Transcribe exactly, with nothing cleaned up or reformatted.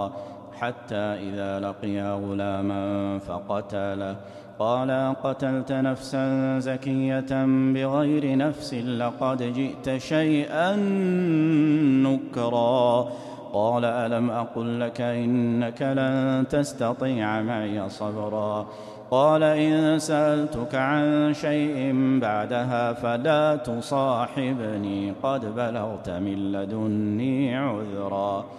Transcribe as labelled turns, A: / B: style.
A: صبرا حتى إذا لقيا غلاما فقتله قال قتلت نفسا زكية بغير نفس لقد جئت شيئا نكرا قال ألم أقل لك إنك لن تستطيع معي صبرا قال إن سألتك عن شيء بعدها فلا تصاحبني قد بلغت من لدني عذرا